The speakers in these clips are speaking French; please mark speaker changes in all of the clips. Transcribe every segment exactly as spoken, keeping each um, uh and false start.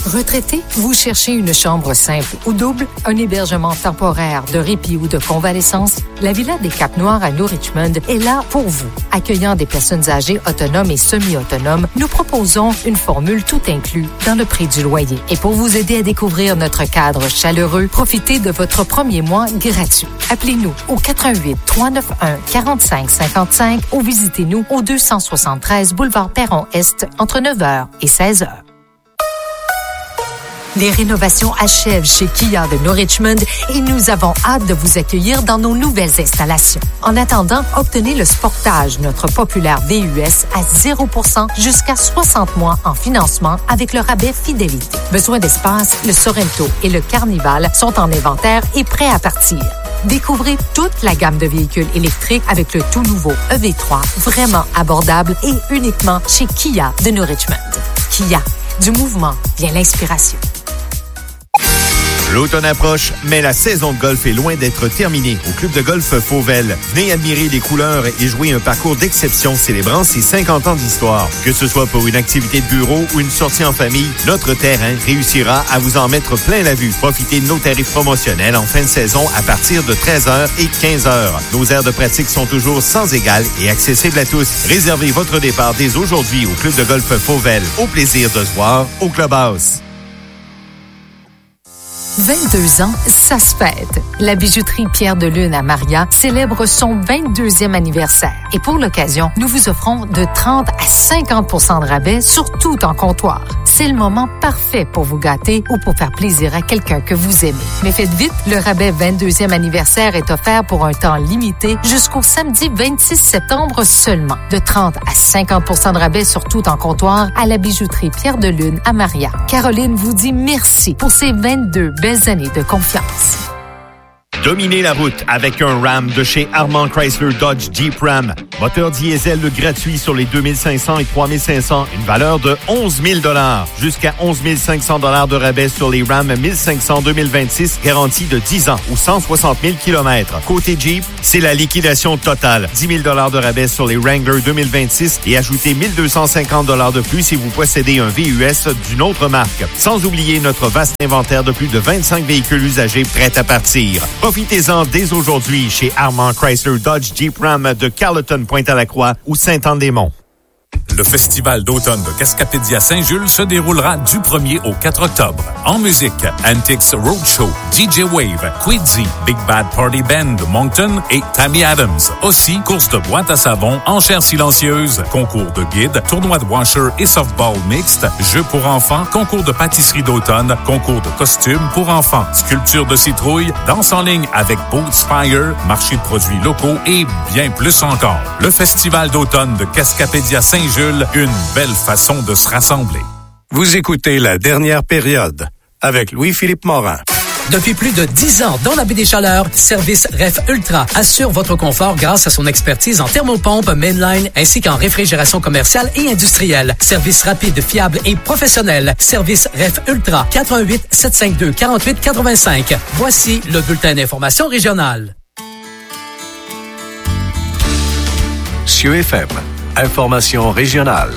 Speaker 1: Retraité, vous cherchez une chambre simple ou double, un hébergement temporaire de répit ou de convalescence? La Villa des Caps-Noirs à New Richmond est là pour vous. Accueillant des personnes âgées autonomes et semi-autonomes, nous proposons une formule tout inclus dans le prix du loyer. Et pour vous aider à découvrir notre cadre chaleureux, profitez de votre premier mois gratuit. Appelez-nous au quatre un huit, trois neuf un, quatre cinq cinq cinq ou visitez-nous au deux cent soixante-treize boulevard Perron-Est entre neuf heures et seize heures. Les rénovations achèvent chez Kia de New Richmond et nous avons hâte de vous accueillir dans nos nouvelles installations. En attendant, obtenez le Sportage, notre populaire V U S, à zéro pour cent jusqu'à soixante mois en financement avec le rabais Fidélité. Besoin d'espace? Le Sorento et le Carnival sont en inventaire et prêts à partir. Découvrez toute la gamme de véhicules électriques avec le tout nouveau E V trois, vraiment abordable et uniquement chez Kia de New Richmond. Kia, du mouvement vient l'inspiration.
Speaker 2: L'automne approche, mais la saison de golf est loin d'être terminée. Au club de golf Fauvel, venez admirer les couleurs et jouer un parcours d'exception célébrant ses cinquante ans d'histoire. Que ce soit pour une activité de bureau ou une sortie en famille, notre terrain réussira à vous en mettre plein la vue. Profitez de nos tarifs promotionnels en fin de saison à partir de treize heures et quinze heures. Nos aires de pratique sont toujours sans égal et accessibles à tous. Réservez votre départ dès aujourd'hui au club de golf Fauvel. Au plaisir de se voir au Clubhouse.
Speaker 1: vingt-deux ans, ça se fête. La bijouterie Pierre de Lune à Maria célèbre son vingt-deuxième anniversaire. Et pour l'occasion, nous vous offrons de trente à cinquante pour cent de rabais sur tout en comptoir. C'est le moment parfait pour vous gâter ou pour faire plaisir à quelqu'un que vous aimez. Mais faites vite, le rabais vingt-deuxième anniversaire est offert pour un temps limité jusqu'au samedi vingt-six septembre seulement. De trente à cinquante pour cent de rabais sur tout en comptoir à la bijouterie Pierre de Lune à Maria. Caroline vous dit merci pour ces vingt-deux belles années de confiance.
Speaker 2: Dominez la route avec un Ram de chez Armand Chrysler Dodge Jeep Ram. Moteur diesel gratuit sur les deux mille cinq cents et trois mille cinq cents. Une valeur de onze mille dollars. Jusqu'à onze mille cinq cents dollars de rabais sur les Ram mille cinq cents deux mille vingt-six. Garantie de dix ans ou cent soixante mille kilomètres. Côté Jeep, c'est la liquidation totale. dix mille dollars de rabais sur les Wrangler deux mille vingt-six et ajoutez mille deux cent cinquante dollars de plus si vous possédez un V U S d'une autre marque. Sans oublier notre vaste inventaire de plus de vingt-cinq véhicules usagés prêts à partir. Profitez-en dès aujourd'hui chez Armand Chrysler Dodge Jeep Ram de Carleton Pointe-à-la-Croix ou Saint-Anne-des-Monts.
Speaker 3: Le festival d'automne de Cascapédia Saint-Jules se déroulera du premier au quatre octobre. En musique, Antiques Roadshow, D J Wave, Quidzy, Big Bad Party Band de Moncton et Tammy Adams. Aussi, course de boîte à savon, enchères silencieuses, concours de guide, tournoi de washer et softball mixte, jeux pour enfants, concours de pâtisserie d'automne, concours de costumes pour enfants, sculpture de citrouille, danse en ligne avec Boat Spire, marché de produits locaux et bien plus encore. Le festival d'automne de Cascapédia Saint-Jules, une belle façon de se rassembler.
Speaker 4: Vous écoutez La Dernière Période avec Louis-Philippe Morin.
Speaker 5: Depuis plus de dix ans, dans la baie des Chaleurs, Service Ref Ultra assure votre confort grâce à son expertise en thermopompe, mainline, ainsi qu'en réfrigération commerciale et industrielle. Service rapide, fiable et professionnel. Service Ref Ultra, quatre un huit, sept cinq deux, quatre huit quatre cinq. Voici le bulletin d'information régionale.
Speaker 4: Cieux F M. Information régionale.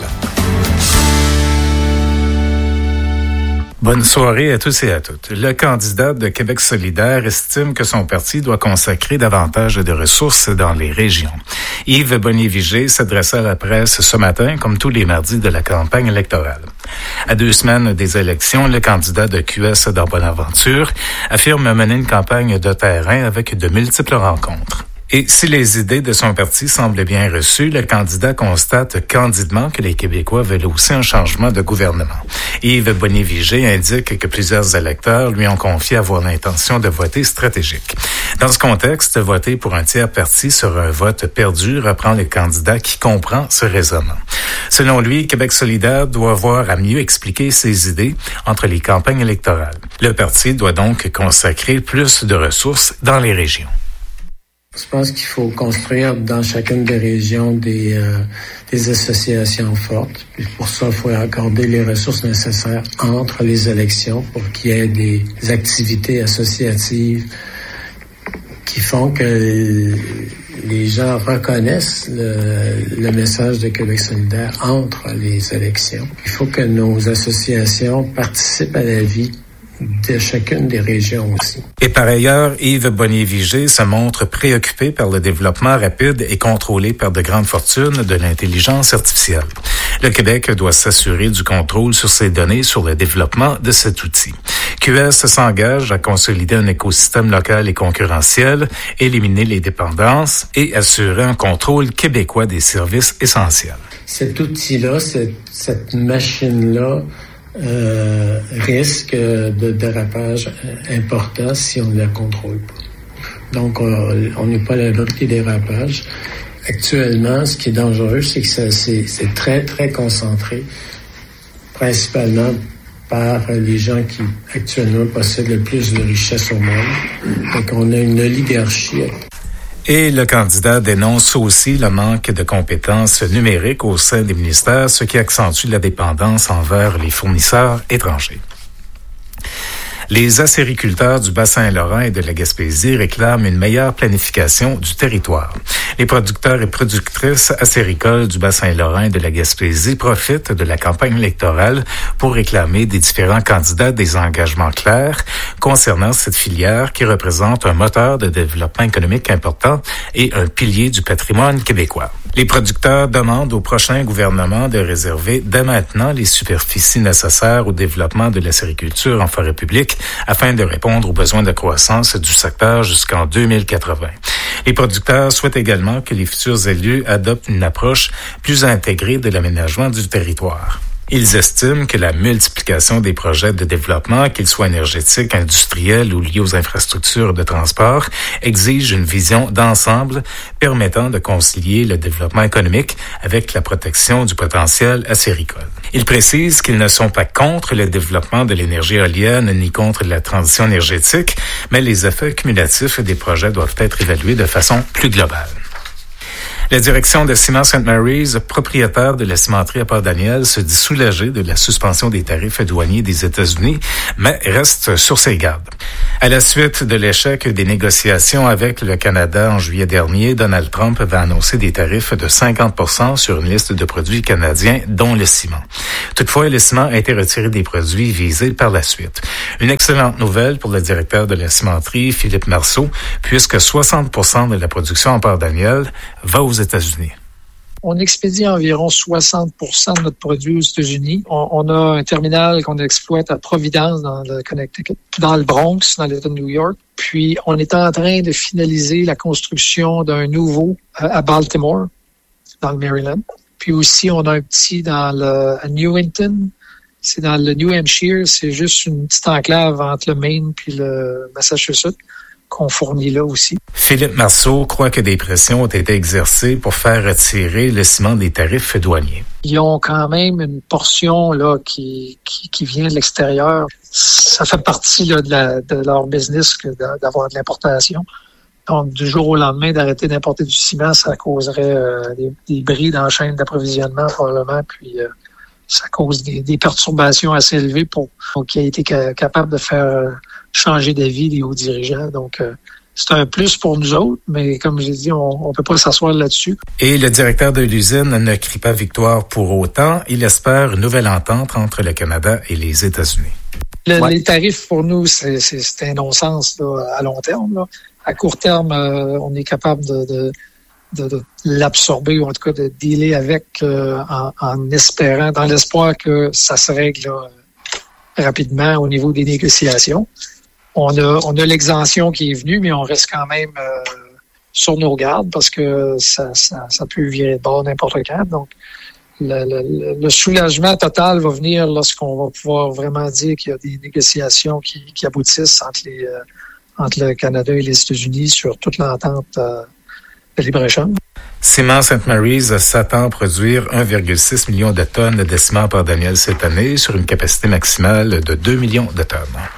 Speaker 6: Bonne soirée à tous et à toutes. Le candidat de Québec solidaire estime que son parti doit consacrer davantage de ressources dans les régions. Yves Bonnier-Vigé s'adressa à la presse ce matin, comme tous les mardis de la campagne électorale. À deux semaines des élections, le candidat de Q S dans Bonaventure affirme mener une campagne de terrain avec de multiples rencontres. Et si les idées de son parti semblent bien reçues, le candidat constate candidement que les Québécois veulent aussi un changement de gouvernement. Yves Bonnier-Vigé indique que plusieurs électeurs lui ont confié avoir l'intention de voter stratégique. Dans ce contexte, voter pour un tiers parti sur un vote perdu reprend le candidat qui comprend ce raisonnement. Selon lui, Québec solidaire doit avoir à mieux expliquer ses idées entre les campagnes électorales. Le parti doit donc consacrer plus de ressources dans les régions.
Speaker 7: Je pense qu'il faut construire dans chacune des régions des, euh, des associations fortes. Puis pour ça, il faut accorder les ressources nécessaires entre les élections pour qu'il y ait des activités associatives qui font que les gens reconnaissent le, le message de Québec solidaire entre les élections. Il faut que nos associations participent à la vie de chacune des régions aussi.
Speaker 6: Et par ailleurs, Yves Bonnier-Vigé se montre préoccupé par le développement rapide et contrôlé par de grandes fortunes de l'intelligence artificielle. Le Québec doit s'assurer du contrôle sur ses données sur le développement de cet outil. Q S s'engage à consolider un écosystème local et concurrentiel, éliminer les dépendances et assurer un contrôle québécois des services essentiels.
Speaker 7: Cet outil-là, cette, cette machine-là, Euh, risque de dérapage important si on ne la contrôle pas. Donc, euh, on n'est pas à l'abri des dérapages. Actuellement, ce qui est dangereux, c'est que ça, c'est, c'est très, très concentré, principalement par les gens qui actuellement possèdent le plus de richesses au monde. Donc, on a une oligarchie.
Speaker 6: Et le candidat dénonce aussi le manque de compétences numériques au sein des ministères, ce qui accentue la dépendance envers les fournisseurs étrangers. Les acériculteurs du Bas-Saint-Laurent et de la Gaspésie réclament une meilleure planification du territoire. Les producteurs et productrices acéricoles du Bas-Saint-Laurent et de la Gaspésie profitent de la campagne électorale pour réclamer des différents candidats des engagements clairs concernant cette filière qui représente un moteur de développement économique important et un pilier du patrimoine québécois. Les producteurs demandent au prochain gouvernement de réserver dès maintenant les superficies nécessaires au développement de l'acériculture en forêt publique afin de répondre aux besoins de croissance du secteur jusqu'en deux mille quatre-vingts. Les producteurs souhaitent également que les futurs élus adoptent une approche plus intégrée de l'aménagement du territoire. Ils estiment que la multiplication des projets de développement, qu'ils soient énergétiques, industriels ou liés aux infrastructures de transport, exige une vision d'ensemble permettant de concilier le développement économique avec la protection du potentiel acéricole. Ils précisent qu'ils ne sont pas contre le développement de l'énergie éolienne ni contre la transition énergétique, mais les effets cumulatifs des projets doivent être évalués de façon plus globale. La direction de Ciment Saint Mary's, propriétaire de la cimenterie à Port-Daniel, se dit soulagée de la suspension des tarifs douaniers des États-Unis, mais reste sur ses gardes. À la suite de l'échec des négociations avec le Canada en juillet dernier, Donald Trump va annoncer des tarifs de cinquante pour cent sur une liste de produits canadiens, dont le ciment. Toutefois, le ciment a été retiré des produits visés par la suite. Une excellente nouvelle pour le directeur de la cimenterie, Philippe Marceau, puisque soixante pour cent de la production en Port-Daniel va aux États-Unis.
Speaker 8: On expédie environ soixante pour cent de notre produit aux États-Unis. On, on a un terminal qu'on exploite à Providence, dans le Connecticut, dans le Bronx, dans l'État de New York. Puis, on est en train de finaliser la construction d'un nouveau à Baltimore, dans le Maryland. Puis aussi, on a un petit dans le à Newington. C'est dans le New Hampshire. C'est juste une petite enclave entre le Maine puis le Massachusetts qu'on fournit là aussi.
Speaker 6: Philippe Marceau croit que des pressions ont été exercées pour faire retirer le ciment des tarifs douaniers.
Speaker 8: Ils ont quand même une portion là qui qui, qui vient de l'extérieur. Ça fait partie là, de, la, de leur business que d'avoir de l'importation. Donc, du jour au lendemain, d'arrêter d'importer du ciment, ça causerait euh, des, des bris dans la chaîne d'approvisionnement probablement, puis euh, ça cause des, des perturbations assez élevées pour, pour qui a été ca- capable de faire euh, changer d'avis les hauts dirigeants. Donc, euh, c'est un plus pour nous autres, mais comme j'ai dit, on ne peut pas s'asseoir là-dessus.
Speaker 6: Et le directeur de l'usine ne crie pas victoire pour autant. Il espère une nouvelle entente entre le Canada et les États-Unis.
Speaker 8: Le,
Speaker 6: ouais.
Speaker 8: Les tarifs, pour nous, c'est, c'est, c'est un non-sens là, à long terme. Là. À court terme, euh, on est capable de, de, de, de l'absorber ou en tout cas de dealer avec euh, en, en espérant, dans l'espoir que ça se règle là, rapidement au niveau des négociations. On a, on a l'exemption qui est venue, mais on reste quand même euh, sur nos gardes parce que ça, ça, ça peut virer de bord n'importe quand. Donc, le, le, le soulagement total va venir lorsqu'on va pouvoir vraiment dire qu'il y a des négociations qui, qui aboutissent entre, les, euh, entre le Canada et les États-Unis sur toute l'entente euh, de libre-échange.
Speaker 6: Ciment Saint Mary's s'attend à produire un virgule six million de tonnes de ciment par Daniel cette année sur une capacité maximale de deux millions de tonnes.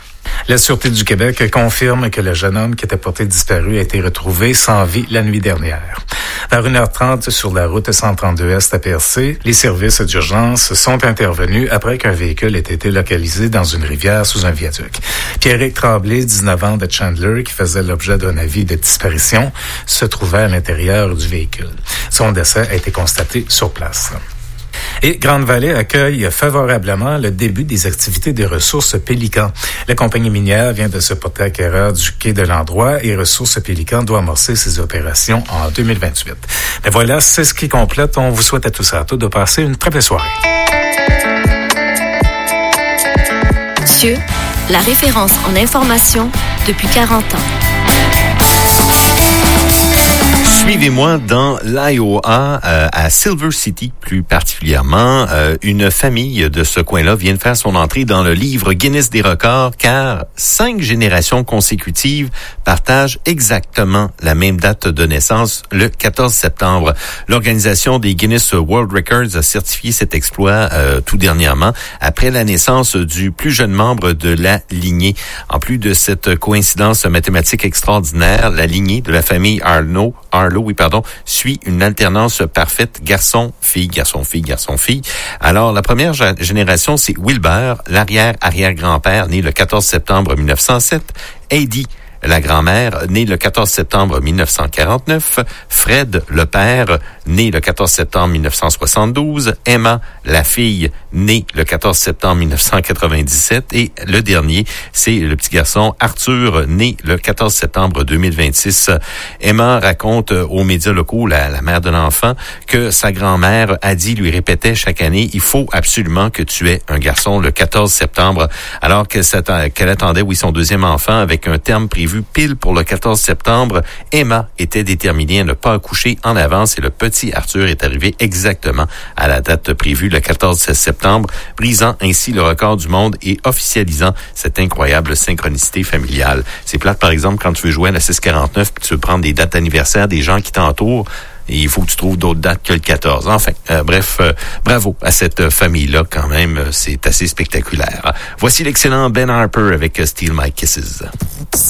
Speaker 6: La Sûreté du Québec confirme que le jeune homme qui était porté disparu a été retrouvé sans vie la nuit dernière. Vers une heure trente sur la route cent trente-deux Est à Percé, les services d'urgence sont intervenus après qu'un véhicule ait été localisé dans une rivière sous un viaduc. Pierrick Tremblay, dix-neuf ans, de Chandler, qui faisait l'objet d'un avis de disparition, se trouvait à l'intérieur du véhicule. Son décès a été constaté sur place. Et Grande-Vallée accueille favorablement le début des activités des ressources Pélican. La compagnie minière vient de se porter acquéreur du quai de l'endroit et Ressources Pélican doit amorcer ses opérations en deux mille vingt-huit. Mais voilà, c'est ce qui complète. On vous souhaite à tous et à toutes de passer une très belle soirée.
Speaker 9: Dieu, la référence en information depuis quarante ans.
Speaker 2: Suivez-moi dans l'Iowa, euh, à Silver City plus particulièrement. Euh, une famille de ce coin-là vient de faire son entrée dans le livre Guinness des records car cinq générations consécutives partagent exactement la même date de naissance, le quatorze septembre. L'organisation des Guinness World Records a certifié cet exploit euh, tout dernièrement après la naissance du plus jeune membre de la lignée. En plus de cette coïncidence mathématique extraordinaire, la lignée de la famille Arnaud, Arlo, oui, pardon, suit une alternance parfaite garçon-fille, garçon-fille, garçon-fille. Alors, la première génération, c'est Wilbur, l'arrière-arrière-grand-père, né le quatorze septembre mille neuf cent sept, Heidi, la grand-mère, née le quatorze septembre mille neuf cent quarante-neuf, Fred, le père, né le quatorze septembre mille neuf cent soixante-douze, Emma, la fille, née le quatorze septembre mille neuf cent quatre-vingt-dix-sept, et le dernier, c'est le petit garçon Arthur, né le quatorze septembre deux mille vingt-six. Emma raconte aux médias locaux, la, la mère de l'enfant, que sa grand-mère a dit, lui répétait chaque année, il faut absolument que tu aies un garçon le quatorze septembre, alors que qu'elle attendait, oui, son deuxième enfant avec un terme prévu pile pour le quatorze septembre. Emma était déterminée à ne pas accoucher en avance et le petit Arthur est arrivé exactement à la date prévue, le quatorze septembre, brisant ainsi le record du monde et officialisant cette incroyable synchronicité familiale. C'est plate, par exemple, quand tu veux jouer à la six quarante-neuf puis tu veux prendre des dates d'anniversaire des gens qui t'entourent. Et il faut que tu trouves d'autres dates que le quatorze. Enfin, euh, bref, euh, bravo à cette famille-là quand même. C'est assez spectaculaire. Voici l'excellent Ben Harper avec Steal My Kisses.